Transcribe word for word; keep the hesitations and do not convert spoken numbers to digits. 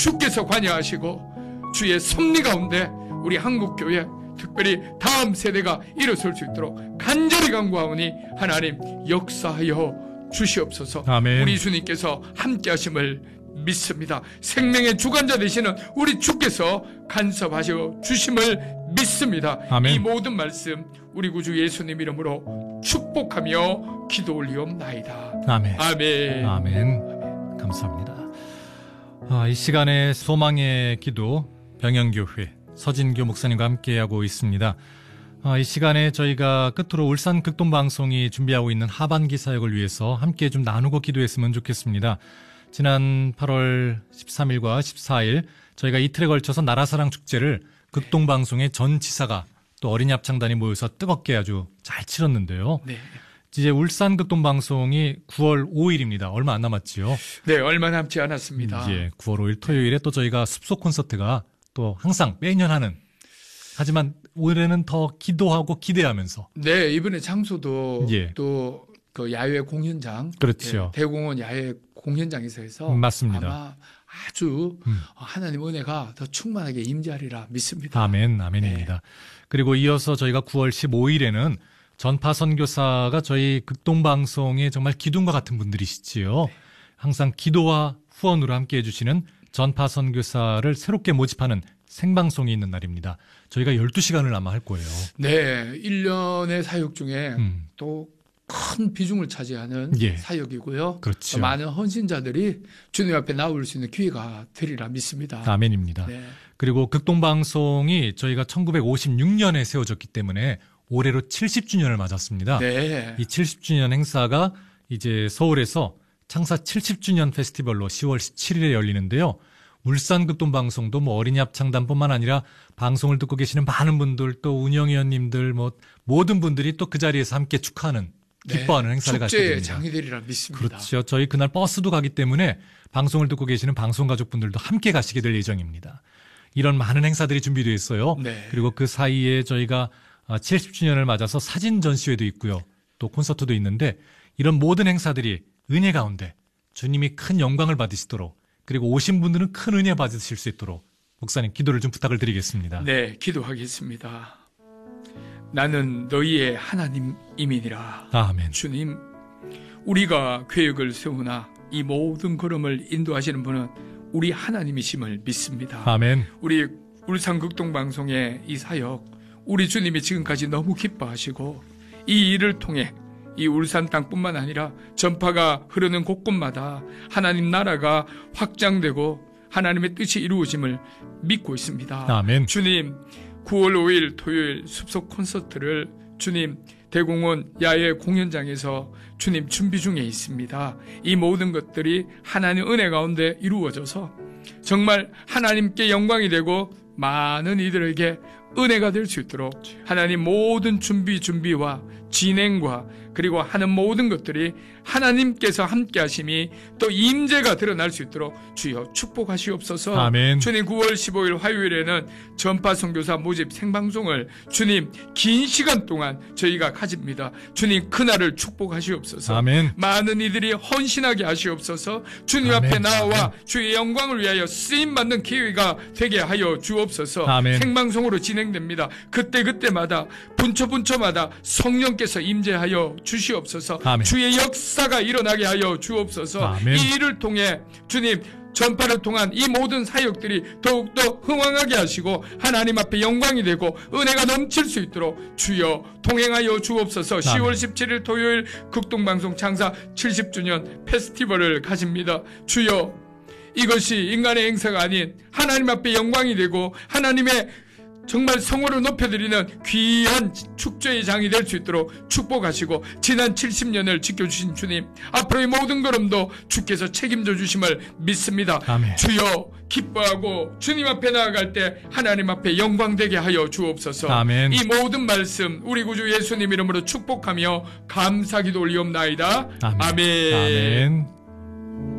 주께서 관여하시고 주의 섭리 가운데 우리 한국교회 특별히 다음 세대가 일어설 수 있도록 간절히 간구하오니 하나님 역사하여 주시옵소서. 아멘. 우리 주님께서 함께 하심을 믿습니다. 생명의 주관자 되시는 우리 주께서 간섭하셔 주심을 믿습니다. 아멘. 이 모든 말씀 우리 구주 예수님 이름으로 축복하며 기도 올리옵나이다. 아멘. 아멘. 아멘. 감사합니다. 아, 이 시간에 소망의 기도 병영교회 서진교 목사님과 함께하고 있습니다. 아, 이 시간에 저희가 끝으로 울산 극동방송이 준비하고 있는 하반기 사역을 위해서 함께 좀 나누고 기도했으면 좋겠습니다. 지난 팔월 십삼일과 십사일 저희가 이틀에 걸쳐서 나라사랑 축제를 극동방송의 전 지사가 또 어린이 합창단이 모여서 뜨겁게 아주 잘 치렀는데요. 네. 이제 울산 극동방송이 구월 오일입니다. 얼마 안 남았지요. 네, 얼마 남지 않았습니다. 예, 구월 오일 토요일에 또 저희가 숲속 콘서트가 또 항상 매년 하는, 하지만 올해는 더 기도하고 기대하면서. 네, 이번에 장소도 예. 또 그 야외 공연장, 그렇죠. 예, 대공원 야외 공연장에서 해서 음, 맞습니다. 아마 아주 음. 하나님 은혜가 더 충만하게 임재하리라 믿습니다. 아멘, 아멘입니다. 네. 그리고 이어서 저희가 구월 십오일에는 전파 선교사가 저희 극동방송의 정말 기둥과 같은 분들이시지요. 네. 항상 기도와 후원으로 함께 해주시는 전파 선교사를 새롭게 모집하는 생방송이 있는 날입니다. 저희가 열두 시간을 아마 할 거예요. 네, 일 년의 사역 중에 음. 또 큰 비중을 차지하는 예. 사역이고요. 그렇죠. 많은 헌신자들이 주님 앞에 나올 수 있는 기회가 되리라 믿습니다. 아멘입니다. 네. 그리고 극동방송이 저희가 천구백오십육년에 세워졌기 때문에 올해로 칠십 주년을 맞았습니다. 네. 이 칠십 주년 행사가 이제 서울에서 창사 칠십 주년 페스티벌로 시월 십칠일에 열리는데요. 울산 극동방송도 뭐 어린이 합창단뿐만 아니라 방송을 듣고 계시는 많은 분들, 또 운영위원님들, 뭐 모든 분들이 또 그 자리에서 함께 축하하는, 기뻐하는 네. 행사를 가지게 축제의 됩니다. 장이 되리라 믿습니다. 그렇죠. 저희 그날 버스도 가기 때문에 방송을 듣고 계시는 방송가족분들도 함께 가시게 될 예정입니다. 이런 많은 행사들이 준비되어 있어요. 네. 그리고 그 사이에 저희가 칠십 주년을 맞아서 사진 전시회도 있고요. 또 콘서트도 있는데 이런 모든 행사들이 은혜 가운데 주님이 큰 영광을 받으시도록, 그리고 오신 분들은 큰 은혜 받으실 수 있도록 목사님 기도를 좀 부탁을 드리겠습니다. 네, 기도하겠습니다. 나는 너희의 하나님이니라. 아멘. 주님, 우리가 계획을 세우나 이 모든 걸음을 인도하시는 분은 우리 하나님이심을 믿습니다. 아멘. 우리 울산극동방송의 이 사역, 우리 주님이 지금까지 너무 기뻐하시고 이 일을 통해 이 울산 땅뿐만 아니라 전파가 흐르는 곳곳마다 하나님 나라가 확장되고 하나님의 뜻이 이루어짐을 믿고 있습니다. 아멘. 주님, 구월 오일 토요일 숲속 콘서트를 주님 대공원 야외 공연장에서 주님 준비 중에 있습니다. 이 모든 것들이 하나님 은혜 가운데 이루어져서 정말 하나님께 영광이 되고 많은 이들에게 은혜가 될 수 있도록 하나님 모든 준비 준비와 진행과 그리고 하는 모든 것들이 하나님께서 함께 하심이 또 임재가 드러날 수 있도록 주여 축복하시옵소서. 아멘. 주님, 구월 십오일 화요일에는 전파 선교사 모집 생방송을 주님 긴 시간 동안 저희가 가집니다. 주님 그날을 축복하시옵소서. 아멘. 많은 이들이 헌신하게 하시옵소서. 주님 아멘. 앞에 나와 아멘. 주의 영광을 위하여 쓰임받는 기회가 되게 하여 주옵소서. 아멘. 생방송으로 진행됩니다. 그때그때마다 분초분초마다 성령께서 임재하여 주시옵소서. 아멘. 주의 역사가 일어나게 하여 주옵소서. 아멘. 이 일을 통해 주님 전파를 통한 이 모든 사역들이 더욱더 흥왕하게 하시고 하나님 앞에 영광이 되고 은혜가 넘칠 수 있도록 주여 동행하여 주옵소서. 시월 십칠일 토요일 극동방송 창사 칠십 주년 페스티벌을 가집니다. 주여, 이것이 인간의 행사가 아닌 하나님 앞에 영광이 되고 하나님의 정말 성호를 높여드리는 귀한 축제의 장이 될 수 있도록 축복하시고 지난 칠십 년을 지켜주신 주님, 앞으로의 모든 걸음도 주께서 책임져 주심을 믿습니다. 아멘. 주여, 기뻐하고 주님 앞에 나아갈 때 하나님 앞에 영광되게 하여 주옵소서. 아멘. 이 모든 말씀 우리 구주 예수님 이름으로 축복하며 감사기도 올리옵나이다. 아멘. 아멘. 아멘.